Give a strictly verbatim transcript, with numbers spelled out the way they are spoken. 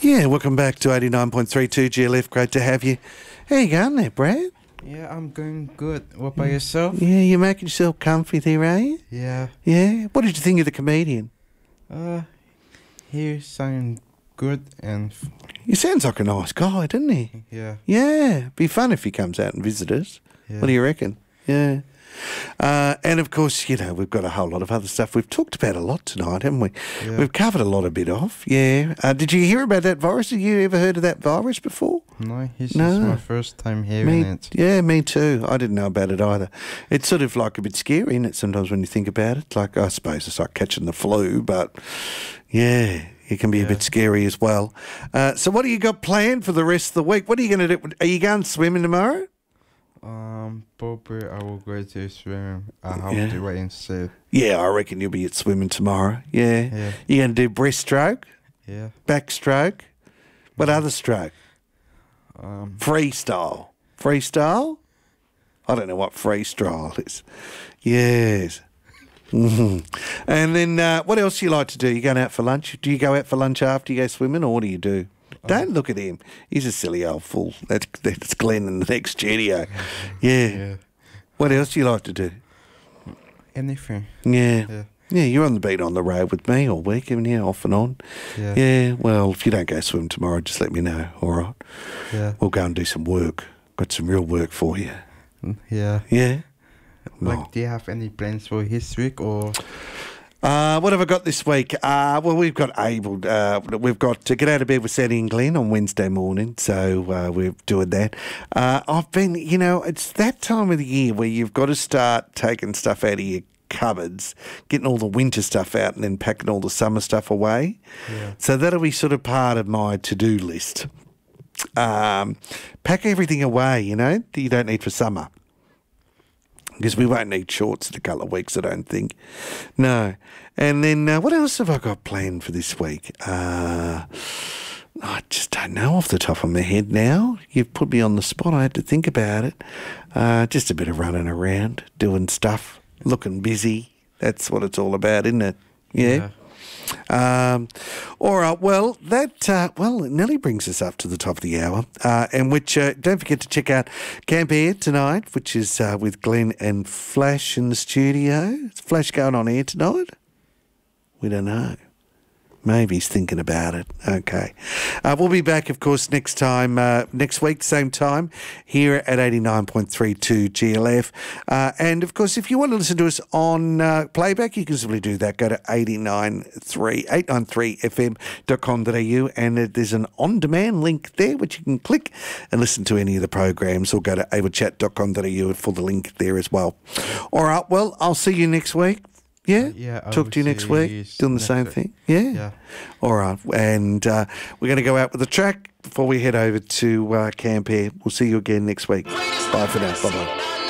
Yeah, welcome back to eighty-nine point three two G L F. Great to have you. How you going there, Brad? Yeah, I'm going good. What about yourself? Yeah, you're making yourself comfy there, are you? Yeah. Yeah? What did you think of the comedian? Uh, he sounded good and... F- He sounds like a nice guy, doesn't he? yeah. Yeah, be fun if he comes out and visit us. Yeah. What do you reckon? Yeah. Uh, and of course, you know, we've got a whole lot of other stuff. We've talked about a lot tonight, haven't we? Yeah. We've covered a lot of bit off. Yeah. Uh, did you hear about that virus? Have you ever heard of that virus before? No, it's No. just my first time hearing Me, it. yeah, me too. I didn't know about it either. It's sort of like a bit scary, isn't it, sometimes when you think about it? Like, I suppose it's like catching the flu, but yeah, it can be a Yeah. bit scary as well. Uh, so what do you got planned for the rest of the week? What are you going to do? Are you going swimming tomorrow? Um, probably I will go to swim. I have Yeah. to wait and see. Yeah, I reckon you'll be at swimming tomorrow. Yeah. Yeah. You going to do breaststroke, Yeah. backstroke? What other stroke? Um, Freestyle. Freestyle? I don't know what freestyle is. Yes. Mhm. And then uh, what else do you like to do? You going out for lunch? Do you go out for lunch after you go swimming, or what do you do? Don't look at him. He's a silly old fool. That's, that's Glenn in the next studio. Yeah. yeah. What else do you like to do? Anything. Yeah. Yeah. Yeah, you're on the beat on the road with me all week, haven't you? Off and on. Yeah. Yeah, well, if you don't go swim tomorrow, just let me know, all right? Yeah. We'll go and do some work. Got some real work for you. Mm, Yeah. Yeah? Like, Oh. do you have any plans for this week or? Uh, what have I got this week? Uh, well, we've got able. Uh, we've got to get out of bed with Sandy and Glenn on Wednesday morning, so uh, we're doing that. Uh, I've been, you know, it's that time of the year where you've got to start taking stuff out of your cupboards, getting all the winter stuff out, and then packing all the summer stuff away. Yeah. So that'll be sort of part of my to-do list. Um, pack everything away, you know, that you don't need for summer. Because we won't need shorts in a couple of weeks, I don't think. No. And then uh, what else have I got planned for this week? Uh, I just don't know off the top of my head now. You've put me on the spot. I had to think about it. Uh, just a bit of running around, doing stuff, looking busy. That's what it's all about, isn't it? Yeah. Um, all right, well, that, uh, well, it nearly brings us up to the top of the hour, uh, and which, uh, don't forget to check out Camp Air tonight, which is uh, with Glenn and Flash in the studio. Is Flash going on air tonight? We don't know. Maybe he's thinking about it. Okay. Uh, we'll be back, of course, next time, uh, next week, same time, here at eighty-nine point three two G L F. Uh, and, of course, if you want to listen to us on uh, playback, you can simply do that. Go to eight nine three f m dot com dot a u, and uh, there's an on-demand link there which you can click and listen to any of the programs, or go to able chat dot com dot a u for the link there as well. All right, well, I'll see you next week. Yeah? Yeah, I Talk will to you next see week. you Doing the next same week. thing. Yeah? Yeah. All right. And uh, we're going to go out with a track before we head over to uh, Camp Air. We'll see you again next week. Bye for now. Bye-bye.